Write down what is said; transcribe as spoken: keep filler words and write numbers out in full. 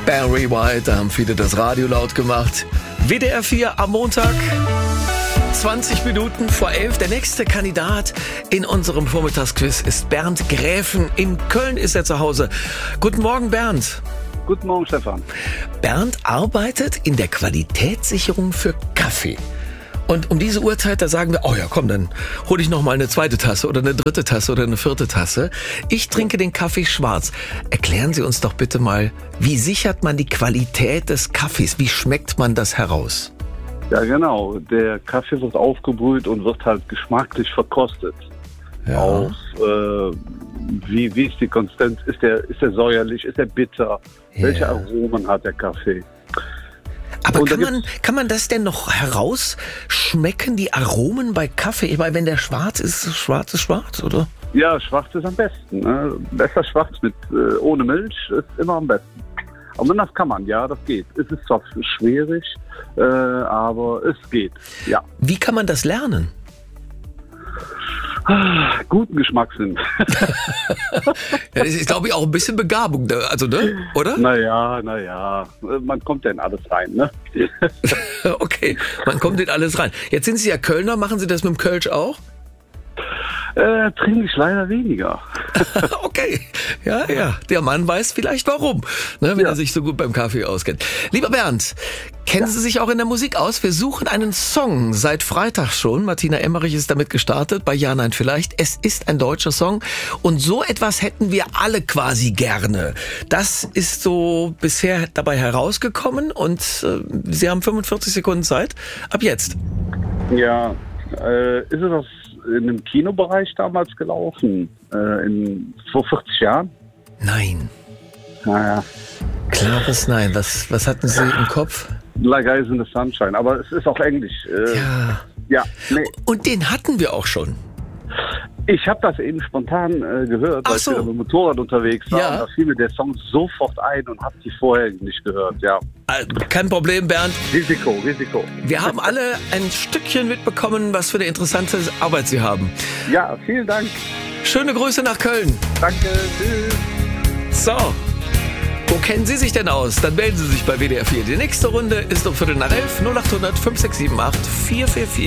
Barry White, da haben viele das Radio laut gemacht. W D R vier am Montag, zwanzig Minuten vor elf. Der nächste Kandidat in unserem Vormittagsquiz ist Bernd Gräfen. In Köln ist er zu Hause. Guten Morgen, Bernd. Guten Morgen, Stefan. Bernd arbeitet in der Qualitätssicherung für Kaffee. Und um diese Uhrzeit, da sagen wir, oh ja, komm, dann hole ich noch mal eine zweite Tasse oder eine dritte Tasse oder eine vierte Tasse. Ich trinke den Kaffee schwarz. Erklären Sie uns doch bitte mal, wie sichert man die Qualität des Kaffees? Wie schmeckt man das heraus? Ja, genau. Der Kaffee wird aufgebrüht und wird halt geschmacklich verkostet. Ja. Auf, äh, wie, wie ist die Konsistenz? Ist der, ist der säuerlich? Ist der bitter? Ja. Welche Aromen hat der Kaffee? Aber Und kann da man, kann man das denn noch herausschmecken, die Aromen bei Kaffee? Ich meine, wenn der schwarz ist, schwarz ist schwarz, oder? Ja, schwarz ist am besten. Ne? Besser schwarz mit äh, ohne Milch ist immer am besten. Und das kann man, ja, das geht. Es ist zwar schwierig, äh, aber es geht, ja. Wie kann man das lernen? Guten Geschmackssinn. Ja, das ist, glaube ich, auch ein bisschen Begabung, also, ne? Oder? Naja, naja, man kommt ja in alles rein, ne? Okay, man kommt in alles rein. Jetzt sind Sie ja Kölner, machen Sie das mit dem Kölsch auch? Äh, trinke ich leider weniger. Okay, ja, ja. Der Mann weiß vielleicht warum, ne, wenn Ja. er sich so gut beim Kaffee auskennt. Lieber Bernd, kennen Ja. Sie sich auch in der Musik aus? Wir suchen einen Song seit Freitag schon. Martina Emmerich ist damit gestartet bei Ja, Nein, Vielleicht. Es ist ein deutscher Song und so etwas hätten wir alle quasi gerne. Das ist so bisher dabei herausgekommen und äh, Sie haben fünfundvierzig Sekunden Zeit. Ab jetzt. Ja, äh, ist es das in dem Kinobereich damals gelaufen? Äh, in, vor vierzig Jahren? Nein. Naja, Klares Nein. Was, was hatten Sie im Kopf? Like Eyes in the Sunshine, aber es ist auch Englisch. Äh, Ja. ja, nee. Und den hatten wir auch schon. Ich habe das eben spontan äh, gehört, Ach weil so. ich wieder mit dem Motorrad unterwegs war. Ja. Und da fiel mir der Song sofort ein und habe die vorher nicht gehört. Ja, Äh, Kein Problem, Bernd. Risiko, Risiko. Wir haben alle ein Stückchen mitbekommen, was für eine interessante Arbeit Sie haben. Ja, vielen Dank. Schöne Grüße nach Köln. Danke, tschüss. So, wo kennen Sie sich denn aus? Dann melden Sie sich bei W D R vier. Die nächste Runde ist um Viertel nach elf, null acht hundert fünf sechs sieben acht vier vier vier.